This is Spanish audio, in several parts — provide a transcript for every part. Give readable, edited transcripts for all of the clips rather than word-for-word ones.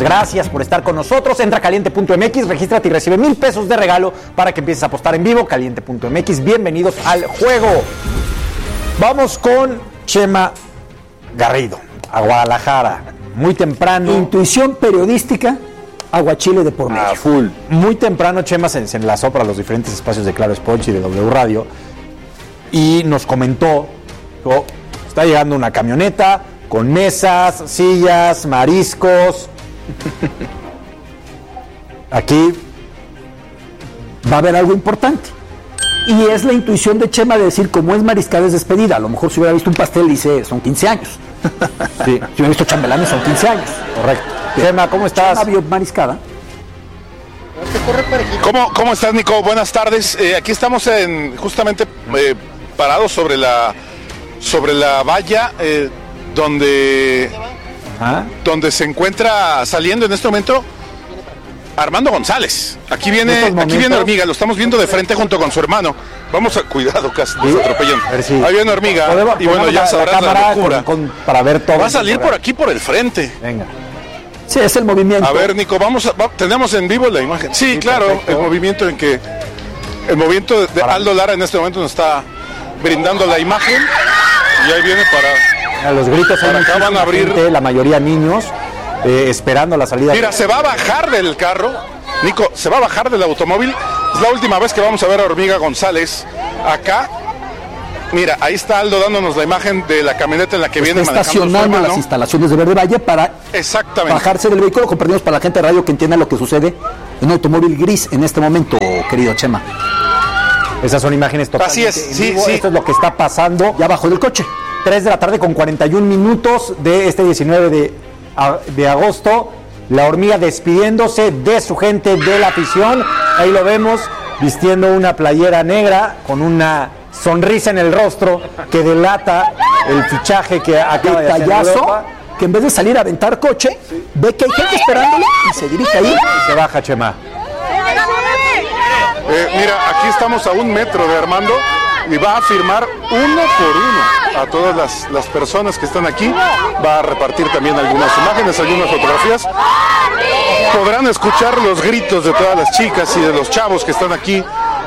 gracias por estar con nosotros. Entra a caliente.mx, regístrate y recibe $1,000 de regalo para que empieces a apostar en vivo. Caliente.mx, bienvenidos al juego. Vamos con Chema Garrido, a Guadalajara, muy temprano. Intuición periodística, aguachile de por medio. Full. Muy temprano Chema se enlazó para los diferentes espacios de Claro Sports y de W Radio y nos comentó que está llegando una camioneta con mesas, sillas, mariscos. Aquí va a haber algo importante. Y es la intuición de Chema de decir, como es mariscada, es despedida. A lo mejor si hubiera visto un pastel, dice, son 15 años. Sí. Si hubiera visto chambelanes, son 15 años. Correcto. Chema, ¿cómo estás? Chema vio mariscada. ¿Cómo estás, Nico? Buenas tardes. Aquí estamos justamente parados sobre la valla donde se encuentra saliendo en este momento Armando González. Aquí viene Hormiga, lo estamos viendo de frente junto con su hermano. Vamos a cuidado, casi nos atropellan. Ahí viene Hormiga. Y bueno, ya sabrás la locura. Para ver todo. Va a salir por aquí por el frente. Venga. Sí, es el movimiento. A ver, Nico, tenemos en vivo la imagen. Sí, claro, perfecto. El movimiento de Aldo Lara en este momento nos está brindando la imagen. Y ahí viene para los gritos. Para acá van a abrir gente, la mayoría niños. Esperando la salida. Mira, se va a bajar del carro, Nico, se va a bajar del automóvil. Es la última vez que vamos a ver a Hormiga González acá. Mira, ahí está Aldo dándonos la imagen de la camioneta en la que viene manejando estacionando las instalaciones de Verde Valle para bajarse del vehículo. Compartimos para la gente de radio que entienda lo que sucede en un automóvil gris en este momento, querido Chema. Esas son imágenes totalmente. Así es, sí. Esto es lo que está pasando. Ya bajó del coche. 3 de la tarde con 41 minutos de este 19 de agosto, la Hormiga despidiéndose de su gente, de la afición. Ahí lo vemos vistiendo una playera negra con una sonrisa en el rostro que delata el fichaje que acaba de hacer Europa. Que en vez de salir a aventar coche, ve que hay gente esperándolo y se dirige ahí y se baja, Chema. Mira, aquí estamos a 1 metro de Armando y va a firmar uno por uno a todas las personas que están aquí. Va a repartir también algunas imágenes, algunas fotografías. Podrán escuchar los gritos de todas las chicas y de los chavos que están aquí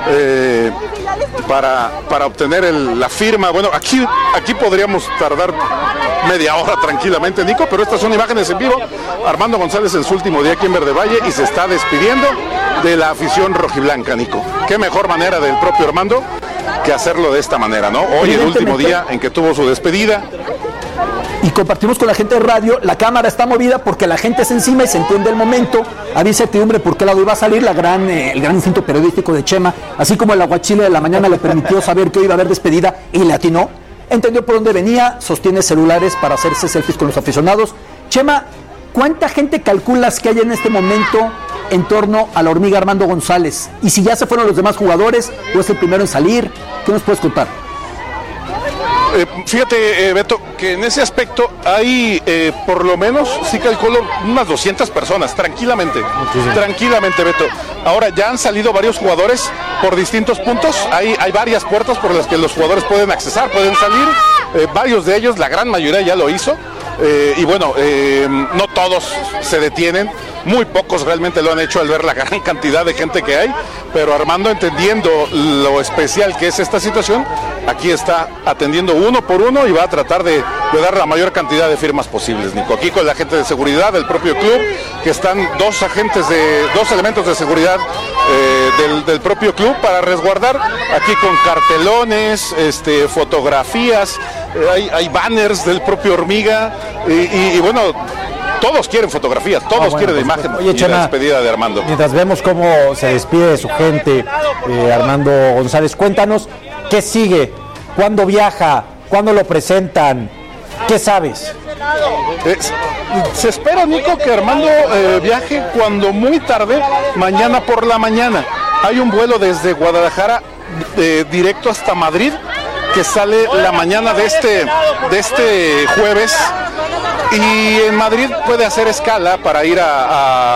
para obtener la firma. Bueno, aquí podríamos tardar media hora tranquilamente, Nico, pero estas son imágenes en vivo. Armando González en su último día aquí en Verde Valle y se está despidiendo de la afición rojiblanca, Nico. Qué mejor manera del propio Armando que hacerlo de esta manera, ¿no? Hoy el último día en que tuvo su despedida. Y compartimos con la gente de radio, la cámara está movida porque la gente es encima y se entiende el momento. Había incertidumbre por qué lado iba a salir, el gran instinto periodístico de Chema, así como el aguachile de la mañana le permitió saber que hoy iba a haber despedida y le atinó. Entendió por dónde venía, sostiene celulares para hacerse selfies con los aficionados. Chema, ¿cuánta gente calculas que hay en este momento en torno a la Hormiga Armando González? Y si ya se fueron los demás jugadores, o es el primero en salir, ¿qué nos puedes contar? Fíjate, Beto, que en ese aspecto hay por lo menos, sí calculo, unas 200 personas, tranquilamente. Muchísimo. Tranquilamente, Beto. Ahora ya han salido varios jugadores por distintos puntos. Hay varias puertas por las que los jugadores pueden accesar, pueden salir. Varios de ellos, la gran mayoría ya lo hizo. Y bueno, no todos se detienen. Muy pocos realmente lo han hecho al ver la gran cantidad de gente que hay, pero Armando, entendiendo lo especial que es esta situación, aquí está atendiendo uno por uno y va a tratar de dar la mayor cantidad de firmas posibles, Nico. Aquí con la gente de seguridad del propio club, que están dos elementos de seguridad del propio club para resguardar, aquí con cartelones, fotografías, hay banners del propio Hormiga y bueno, todos quieren fotografías, todos quieren la imagen. Oye, Chema, la despedida de Armando. Mientras vemos cómo se despide de su gente, Armando González, cuéntanos, ¿qué sigue? ¿Cuándo viaja? ¿Cuándo lo presentan? ¿Qué sabes? Se espera, Nico, que Armando viaje cuando muy tarde, mañana por la mañana. Hay un vuelo desde Guadalajara directo hasta Madrid, que sale la mañana de este jueves. Y en Madrid puede hacer escala para ir a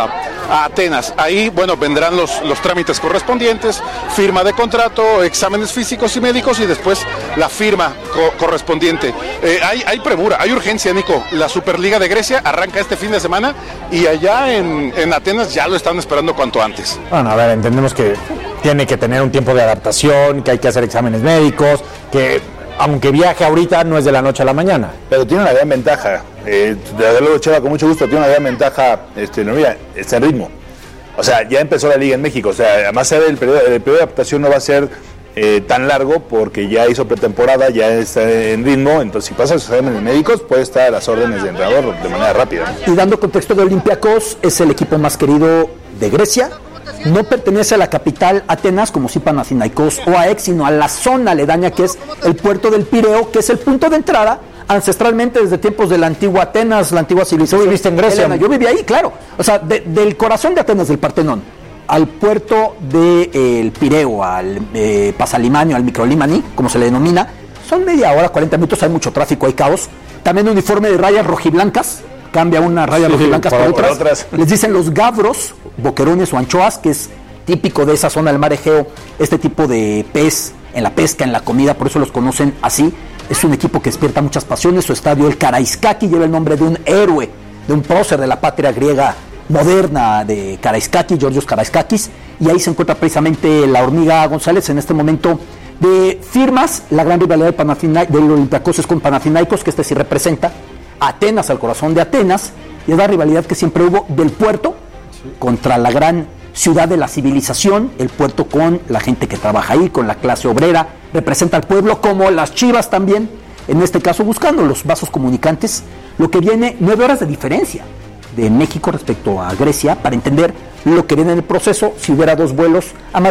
a Atenas. Ahí, bueno, vendrán los trámites correspondientes, firma de contrato, exámenes físicos y médicos y después la firma correspondiente. Hay premura, hay urgencia, Nico. La Superliga de Grecia arranca este fin de semana y allá en Atenas ya lo están esperando cuanto antes. Bueno, a ver, entendemos que tiene que tener un tiempo de adaptación, que hay que hacer exámenes médicos, que aunque viaje ahorita no es de la noche a la mañana. Pero tiene una gran ventaja, desde luego Cheva con mucho gusto, tiene una gran ventaja, Noriega, está en ritmo. O sea, ya empezó la liga en México, o sea, además el periodo de adaptación no va a ser tan largo porque ya hizo pretemporada, ya está en ritmo, entonces si pasa sus exámenes médicos puede estar a las órdenes de entrenador de manera rápida. Y dando contexto de Olympiacos, es el equipo más querido de Grecia. No pertenece a la capital Atenas como si Panathinaikos o AEK, sino a la zona aledaña que es el puerto del Pireo, que es el punto de entrada ancestralmente desde tiempos de la antigua Atenas, la antigua civilización. ¿Tú viviste en Grecia? Yo viví ahí, claro. O sea, del corazón de Atenas, del Partenón, al puerto del Pireo, al Pasalimanio, al Microlimani, como se le denomina, son media hora, 40 minutos, hay mucho tráfico, hay caos. También uniforme de rayas rojiblancas, cambia una raya rojiblancas por otras. Les dicen los gavros, boquerones o anchoas, que es típico de esa zona del mar Egeo, este tipo de pez en la pesca, en la comida, por eso los conocen así. Es un equipo que despierta muchas pasiones. Su estadio, el Karaiskaki, lleva el nombre de un héroe, de un prócer de la patria griega moderna de Karaiskaki, Georgios Karaiskakis, y ahí se encuentra precisamente la Hormiga González en este momento de firmas. La gran rivalidad del Olympiacos es con Panathinaikos, que este sí representa Atenas, al corazón de Atenas, y es la rivalidad que siempre hubo del puerto contra la gran ciudad de la civilización, el puerto con la gente que trabaja ahí, con la clase obrera, representa al pueblo, como las Chivas también, en este caso buscando los vasos comunicantes, lo que viene 9 horas de diferencia de México respecto a Grecia, para entender lo que viene en el proceso, si hubiera 2 vuelos a